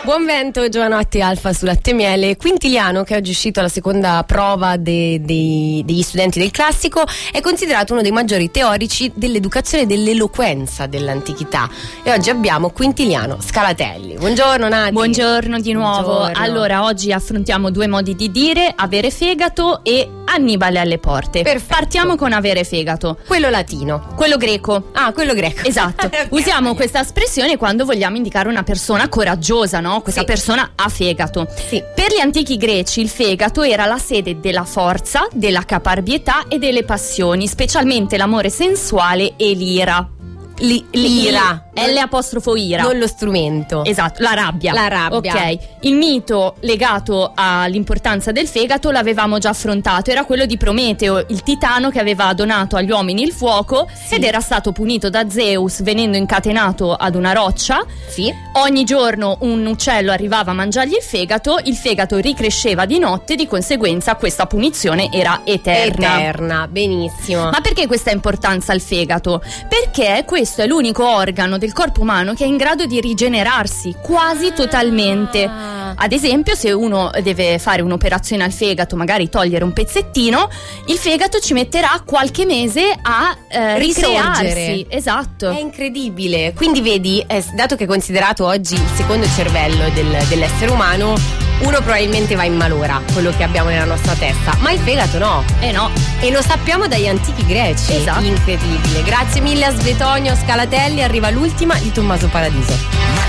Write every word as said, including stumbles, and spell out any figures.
Buon vento, Giovanotti Alfa su Latte e Miele. Quintiliano, che oggi è uscito alla seconda prova de, de, degli studenti del classico, è considerato uno dei maggiori teorici dell'educazione e dell'eloquenza dell'antichità. E oggi abbiamo Quintiliano Scalatelli. Buongiorno Nati. Buongiorno di nuovo. Buongiorno. Allora, oggi affrontiamo due modi di dire: avere fegato e Annibale alle porte. Perfetto. Partiamo con avere fegato. Quello latino. Quello greco. Ah, quello greco. Esatto. Okay. Usiamo questa espressione quando vogliamo indicare una persona coraggiosa, no? Questa Sì. persona ha fegato. Sì. Per gli antichi greci il fegato era la sede della forza, della caparbietà e delle passioni, specialmente l'amore sensuale e l'ira. Li, l'ira. L apostrofo ira. Non lo strumento. Esatto, la rabbia. La rabbia. Ok. Il mito legato all'importanza del fegato l'avevamo già affrontato. Era quello di Prometeo, il titano che aveva donato agli uomini il fuoco, Sì. ed era stato punito da Zeus venendo incatenato ad una roccia. Sì. Ogni giorno un uccello arrivava a mangiargli il fegato, il fegato ricresceva di notte, di conseguenza questa punizione era eterna. Eterna, benissimo. Ma perché questa importanza al fegato? Perché questo è l'unico organo del corpo umano che è in grado di rigenerarsi quasi totalmente. Ah. Ad esempio, se uno deve fare un'operazione al fegato, magari togliere un pezzettino, il fegato ci metterà qualche mese a eh, Risorgere. ricrearsi. Esatto. È incredibile. Quindi vedi, eh, dato che è considerato oggi il secondo cervello del- dell'essere umano, uno probabilmente va in malora, quello che abbiamo nella nostra testa, ma il fegato no. Eh no. E lo sappiamo dagli antichi greci. Esatto. Incredibile. Grazie mille a Svetonio Scalatelli. Arriva l'ultima di Tommaso Paradiso.